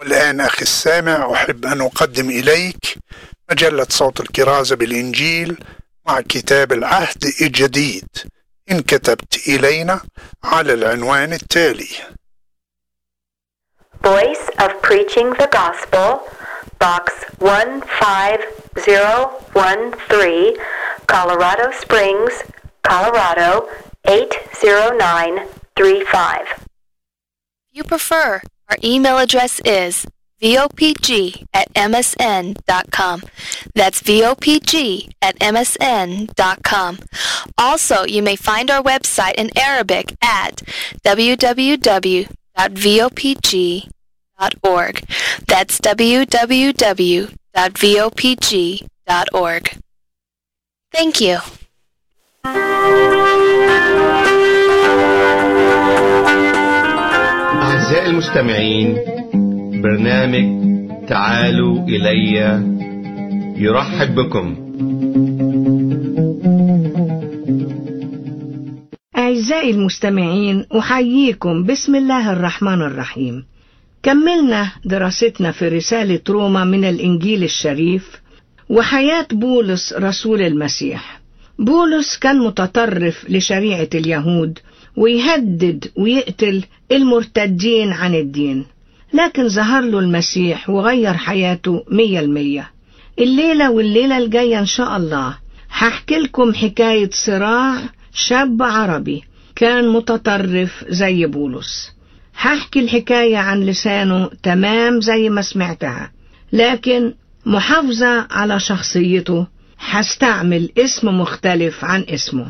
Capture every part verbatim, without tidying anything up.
والآن أخي السامع أحب أن أقدم إليك مجلة صوت الكرازة بالإنجيل مع كتاب العهد الجديد، إن كتبت إلينا على العنوان التالي: Voice of Preaching the Gospel, Box one five zero one three, Colorado Springs, Colorado eight zero nine three five. If you prefer, our email address is v o p g at m s n dot com. That's v o p g at m s n dot com. Also, you may find our website in Arabic at w w w dot v o p g dot org. That's w w w dot v o p g dot org. Thank you. أعزائي المستمعين، برنامج تعالوا إلي يرحب بكم. أعزائي المستمعين، أحييكم بسم الله الرحمن الرحيم. كملنا دراستنا في رسالة روما من الإنجيل الشريف وحياة بولس رسول المسيح. بولس كان متطرف لشريعة اليهود ويهدد ويقتل المرتدين عن الدين، لكن ظهر له المسيح وغير حياته مية المية. الليلة والليلة الجاية إن شاء الله هحكي لكم حكاية صراع شاب عربي كان متطرف زي بولس. هحكي الحكاية عن لسانه تمام زي ما سمعتها، لكن محافظة على شخصيته، هستعمل اسم مختلف عن اسمه.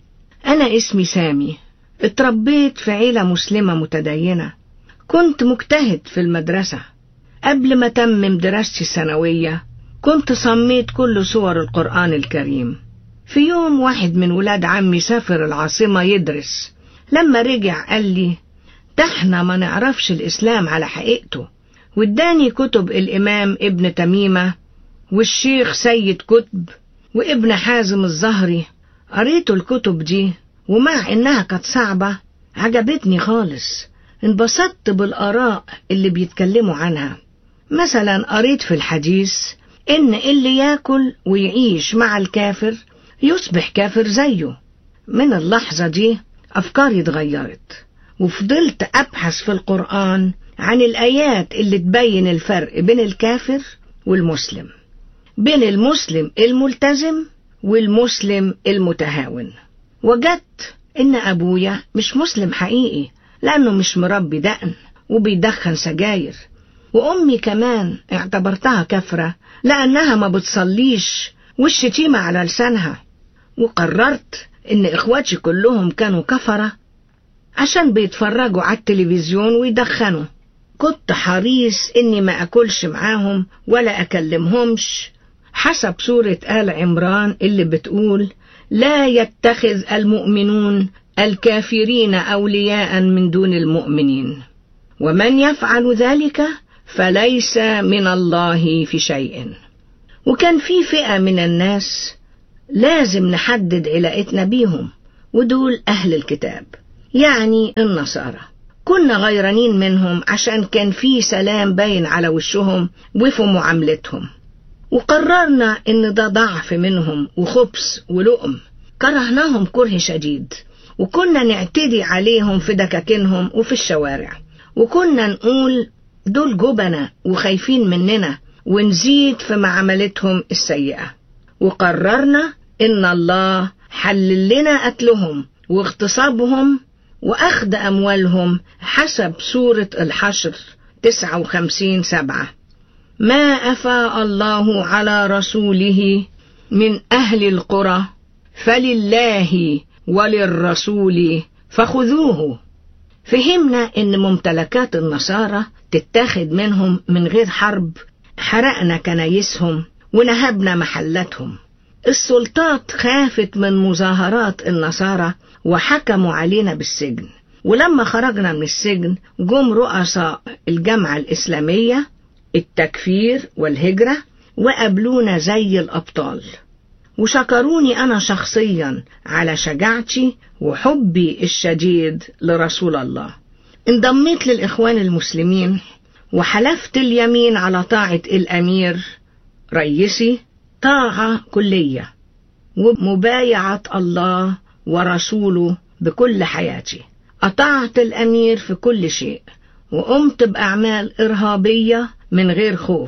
أنا اسمي سامي، اتربيت في عيلة مسلمة متدينة، كنت مجتهد في المدرسة. قبل ما تمم دراستي الثانوية كنت صميت كل سور القرآن الكريم. في يوم واحد من ولاد عمي سافر العاصمة يدرس، لما رجع قال لي: ده احنا ما نعرفش الإسلام على حقيقته، واداني كتب الإمام ابن تميمة والشيخ سيد كتب وابن حازم الزهري. قريت الكتب دي، ومع إنها كانت صعبة عجبتني خالص. انبسطت بالآراء اللي بيتكلموا عنها. مثلا قريت في الحديث إن اللي ياكل ويعيش مع الكافر يصبح كافر زيه. من اللحظة دي أفكاري اتغيرت، وفضلت أبحث في القرآن عن الآيات اللي تبين الفرق بين الكافر والمسلم، بين المسلم الملتزم والمسلم المتهاون. وجدت إن أبويا مش مسلم حقيقي، لأنه مش مربي دقن وبيدخن سجاير، وأمي كمان اعتبرتها كافرة لأنها ما بتصليش والشتيمة على لسانها. وقررت إن إخواتي كلهم كانوا كفرة عشان بيتفرجوا على التلفزيون ويدخنوا. كنت حريص إني ما أكلش معاهم ولا أكلمهمش، حسب سورة آل عمران اللي بتقول: لا يتخذ المؤمنون الكافرين أولياء من دون المؤمنين، ومن يفعل ذلك فليس من الله في شيء. وكان في فئة من الناس لازم نحدد علاقتنا بيهم، ودول أهل الكتاب، يعني النصارى. كنا غيرانين منهم عشان كان في سلام باين على وشهم وفي معاملتهم، وقررنا إن ده ضعف منهم وخبث ولؤم. كرهناهم كره شديد، وكنا نعتدي عليهم في دكاكينهم وفي الشوارع، وكنا نقول دول جبنة وخايفين مننا، ونزيد في معاملتهم السيئة. وقررنا إن الله حلل لنا قتلهم واغتصابهم وأخذ أموالهم حسب سورة الحشر تسعة وخمسين سبعة: ما أفاء الله على رسوله من أهل القرى فلله وللرسول فخذوه. فهمنا إن ممتلكات النصارى تتاخد منهم من غير حرب. حرقنا كنايسهم ونهبنا محلاتهم. السلطات خافت من مظاهرات النصارى وحكموا علينا بالسجن. ولما خرجنا من السجن جم رؤساء الجامعة الإسلامية التكفير والهجرة وقابلونا زي الأبطال، وشكروني أنا شخصيا على شجاعتي وحبي الشديد لرسول الله. انضميت للإخوان المسلمين وحلفت اليمين على طاعة الأمير رئيسي طاعة كلية ومبايعة الله ورسوله بكل حياتي. أطعت الأمير في كل شيء وقمت بأعمال إرهابية من غير خوف.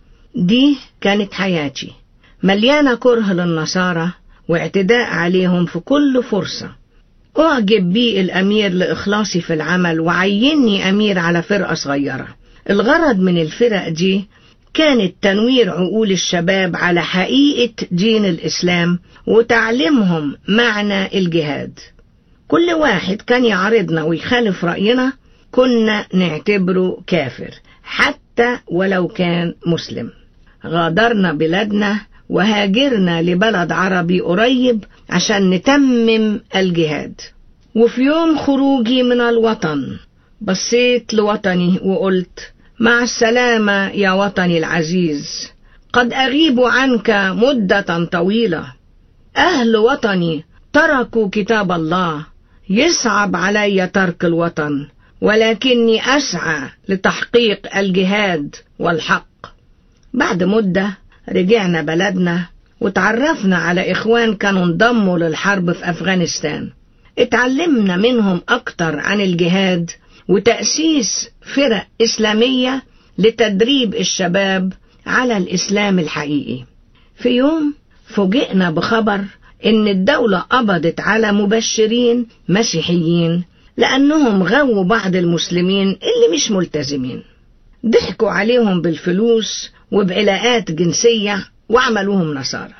دي كانت حياتي مليانة كره للنصارى واعتداء عليهم في كل فرصة. أعجب بي الأمير لإخلاصي في العمل وعيني أمير على فرقة صغيرة. الغرض من الفرق دي كانت تنوير عقول الشباب على حقيقة دين الإسلام وتعليمهم معنى الجهاد. كل واحد كان يعارضنا ويخالف رأينا كنا نعتبره كافر حتى ولو كان مسلم. غادرنا بلادنا وهاجرنا لبلد عربي قريب عشان نتمم الجهاد. وفي يوم خروجي من الوطن بصيت لوطني وقلت: مع السلامة يا وطني العزيز، قد أغيب عنك مدة طويلة. أهل وطني تركوا كتاب الله، يصعب علي ترك الوطن، ولكني أسعى لتحقيق الجهاد والحق. بعد مدة رجعنا بلدنا وتعرفنا على إخوان كانوا انضموا للحرب في أفغانستان. اتعلمنا منهم أكتر عن الجهاد وتأسيس فرق إسلامية لتدريب الشباب على الإسلام الحقيقي. في يوم فوجئنا بخبر إن الدولة قبضت على مبشرين مسيحيين لأنهم غووا بعض المسلمين اللي مش ملتزمين. ضحكوا عليهم بالفلوس وبعلاقات جنسية وعملوهم نصارى.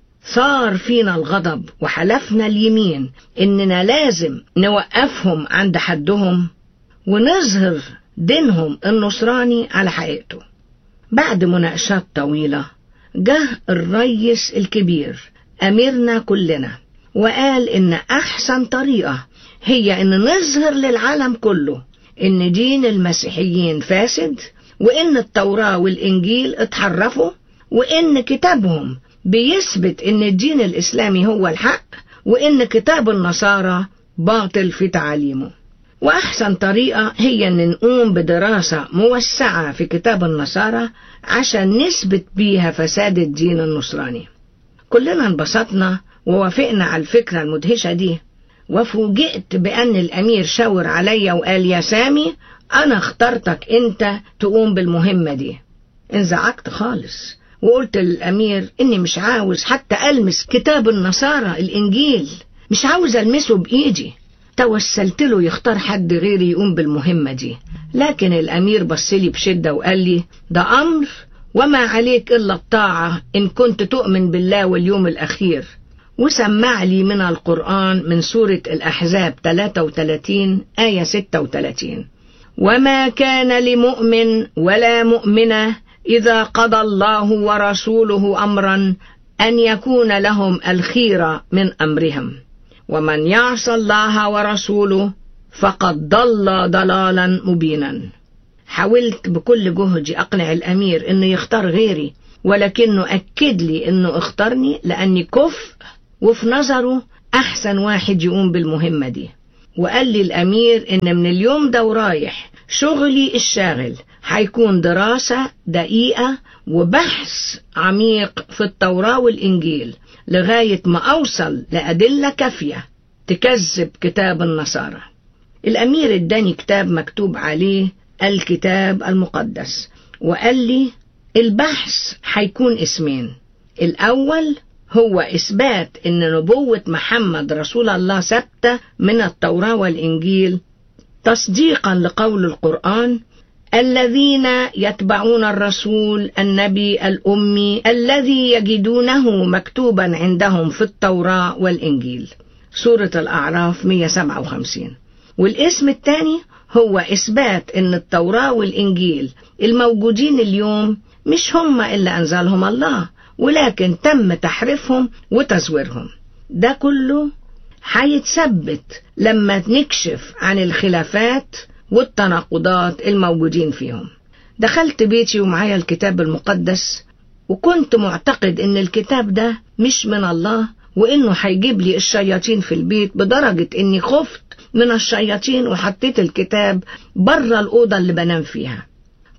صار فينا الغضب وحلفنا اليمين إننا لازم نوقفهم عند حدهم ونظهر دينهم النصراني على حقيقته. بعد مناقشات طويلة جه الرئيس الكبير أميرنا كلنا وقال إن أحسن طريقة هي إن نظهر للعالم كله إن دين المسيحيين فاسد، وإن التوراة والإنجيل اتحرفوا، وإن كتابهم بيثبت إن الدين الإسلامي هو الحق، وإن كتاب النصارى باطل في تعاليمه. وأحسن طريقة هي أن نقوم بدراسة موسعة في كتاب النصارى عشان نثبت بيها فساد الدين النصراني. كلنا انبسطنا ووافقنا على الفكرة المدهشة دي، وفوجئت بأن الأمير شاور عليا وقال: يا سامي، أنا اخترتك أنت تقوم بالمهمة دي. انزعجت خالص وقلت للأمير إني مش عاوز حتى ألمس كتاب النصارى الإنجيل، مش عاوز ألمسه بإيدي. توسلت له يختار حد غيري يقوم بالمهمة دي، لكن الأمير بصلي بشدة وقال لي: ده أمر وما عليك إلا الطاعة إن كنت تؤمن بالله واليوم الأخير. وسمع لي من القرآن من سورة الأحزاب ثلاثة وثلاثين آية ستة وثلاثين: وما كان لمؤمن ولا مؤمنة إذا قضى الله ورسوله أمرا أن يكون لهم الخيرة من أمرهم، ومن يعص الله ورسوله فقد ضل ضلالا مبينا. حاولت بكل جهدي أقنع الأمير إنه يختار غيري، ولكنه أكد لي إنه اختارني لأني كفء وفي نظره أحسن واحد يقوم بالمهمة دي. وقال لي الأمير إن من اليوم ده ورايح شغلي الشاغل هيكون دراسة دقيقة وبحث عميق في التوراة والإنجيل لغاية ما أوصل لأدلة كافية تكذب كتاب النصارى. الأمير اداني كتاب مكتوب عليه الكتاب المقدس وقال لي البحث هيكون اسمين: الأول هو إثبات إن نبوة محمد رسول الله ثابتة من التوراة والإنجيل تصديقا لقول القرآن: الذين يتبعون الرسول النبي الأمي الذي يجدونه مكتوبا عندهم في التوراة والإنجيل، سورة الأعراف مئة وسبعة وخمسين. والاسم الثاني هو إثبات إن التوراة والإنجيل الموجودين اليوم مش هم اللي أنزلهم الله، ولكن تم تحريفهم وتزويرهم. ده كله هيتثبت لما نكشف عن الخلافات والتناقضات الموجودين فيهم. دخلت بيتي ومعايا الكتاب المقدس، وكنت معتقد ان الكتاب ده مش من الله وانه هيجيب لي الشياطين في البيت، بدرجة اني خفت من الشياطين وحطيت الكتاب بره الأوضة اللي بنام فيها.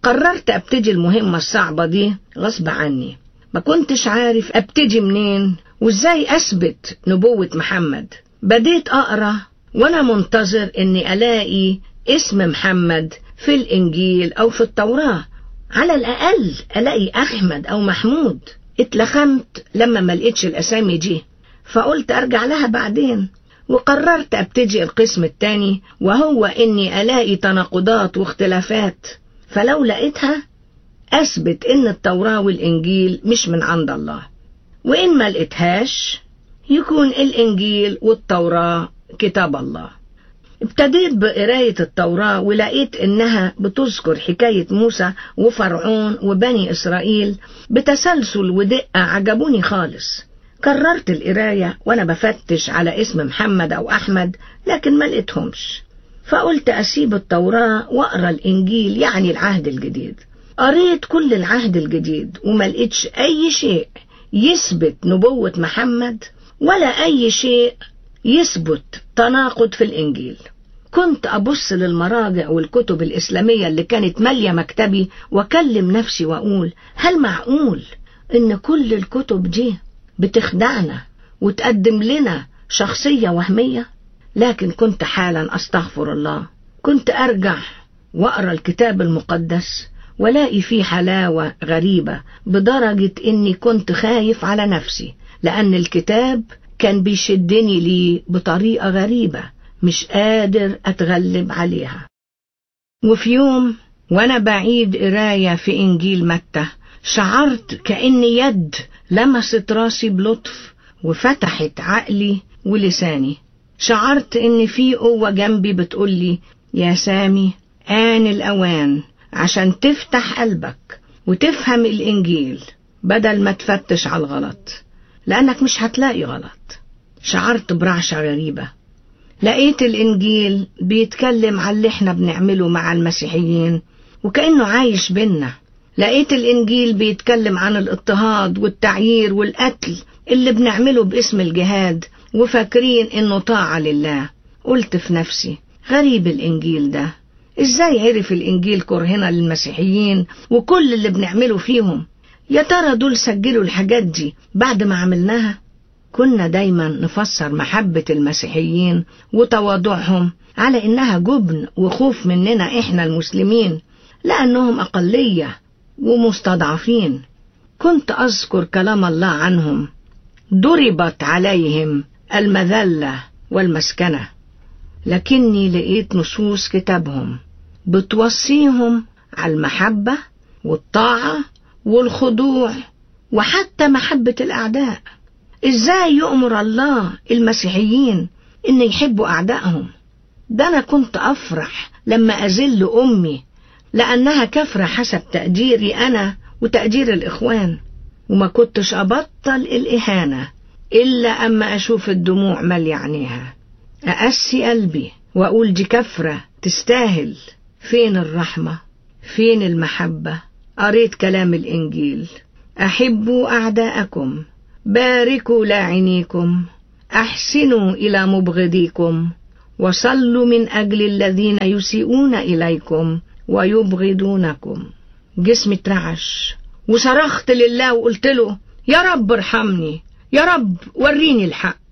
قررت ابتدي المهمة الصعبة دي غصب عني. ما كنتش عارف ابتدي منين وازاي اثبت نبوة محمد. بديت اقرأ وانا منتظر اني الاقي اسم محمد في الانجيل او في التوراة، على الاقل الاقي احمد او محمود. اتلخمت لما ما لقيتش الاسامي دي، فقلت ارجع لها بعدين، وقررت ابتدي القسم الثاني، وهو اني الاقي تناقضات واختلافات، فلو لقيتها اثبت ان التوراة والانجيل مش من عند الله، وان ما لقيتهاش يكون الانجيل والتوراة كتاب الله. ابتديت بقراية التوراة ولقيت انها بتذكر حكاية موسى وفرعون وبني اسرائيل بتسلسل ودقة عجبوني خالص. كررت القراية وانا بفتش على اسم محمد او احمد، لكن ما لقيتهمش، فقلت اسيب التوراة واقرا الانجيل، يعني العهد الجديد. قريت كل العهد الجديد وما لقيتش اي شيء يثبت نبوة محمد ولا اي شيء يثبت تناقض في الانجيل. كنت ابص للمراجع والكتب الاسلامية اللي كانت مالية مكتبي واكلم نفسي واقول هل معقول ان كل الكتب دي بتخدعنا وتقدم لنا شخصية وهمية؟ لكن كنت حالا استغفر الله، كنت ارجع واقرا الكتاب المقدس ولاقي فيه حلاوة غريبة بدرجة اني كنت خايف على نفسي، لان الكتاب كان بيشدني ليه بطريقة غريبة مش قادر اتغلب عليها. وفي يوم وانا بعيد قراية في انجيل متى شعرت كأن يد لمست راسي بلطف وفتحت عقلي ولساني. شعرت ان في قوة جنبي بتقولي يا سامي آن الأوان عشان تفتح قلبك وتفهم الإنجيل بدل ما تفتش على الغلط، لأنك مش هتلاقي غلط. شعرت برعشة غريبة، لقيت الإنجيل بيتكلم عن اللي احنا بنعمله مع المسيحيين وكأنه عايش بينا. لقيت الإنجيل بيتكلم عن الاضطهاد والتعيير والقتل اللي بنعمله باسم الجهاد وفاكرين إنه طاعة لله. قلت في نفسي غريب الإنجيل ده، إزاي عرف الإنجيل كرهنا للمسيحيين وكل اللي بنعمله فيهم؟ يا ترى دول سجلوا الحاجات دي بعد ما عملناها؟ كنا دايما نفسر محبة المسيحيين وتواضعهم على إنها جبن وخوف مننا إحنا المسلمين، لأنهم أقلية ومستضعفين. كنت أذكر كلام الله عنهم: ضربت عليهم المذلة والمسكنة. لكني لقيت نصوص كتابهم بتوصيهم على المحبة والطاعة والخضوع وحتى محبة الأعداء. إزاي يؤمر الله المسيحيين إن يحبوا أعدائهم؟ ده أنا كنت أفرح لما أذل أمي لأنها كفرة حسب تقديري أنا وتقدير الإخوان، وما كنتش أبطل الإهانة إلا أما أشوف الدموع مالية عينيها. أقسي قلبي وأقول دي كفرة تستاهل. فين الرحمة؟ فين المحبة؟ قريت كلام الإنجيل: أحبوا أعداءكم، باركوا لاعنيكم، أحسنوا إلى مبغضيكم، وصلوا من أجل الذين يسيئون إليكم ويبغضونكم. جسمي اترعش وصرخت لله وقلت له: يا رب ارحمني، يا رب وريني الحق.